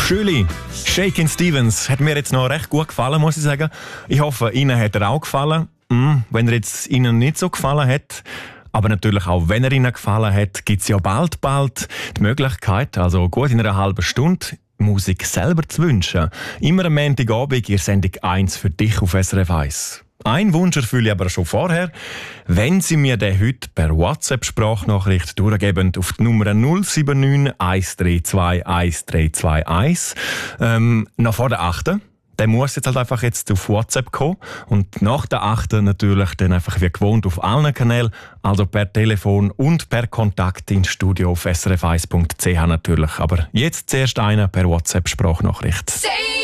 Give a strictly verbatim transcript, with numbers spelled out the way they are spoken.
Schöli, Shakin' Stevens hat mir jetzt noch recht gut gefallen, muss ich sagen. Ich hoffe, Ihnen hat er auch gefallen. Mm, wenn er jetzt Ihnen nicht so gefallen hat, aber natürlich auch wenn er Ihnen gefallen hat, gibt es ja bald, bald die Möglichkeit, also gut in einer halben Stunde, Musik selber zu wünschen. Immer am Montagabend in Sendung eins für dich auf S R F eins. Ein Wunsch erfülle ich aber schon vorher. Wenn Sie mir den heute per WhatsApp-Sprachnachricht durchgeben auf die Nummer null sieben neun eins drei zwei eins drei zwei eins, ähm, noch vor der achten. Der muss jetzt halt einfach jetzt auf WhatsApp kommen und nach der achten natürlich dann einfach wie gewohnt auf allen Kanälen, also per Telefon und per Kontakt ins Studio auf s r f eins punkt c h natürlich. Aber jetzt zuerst einer per WhatsApp-Sprachnachricht.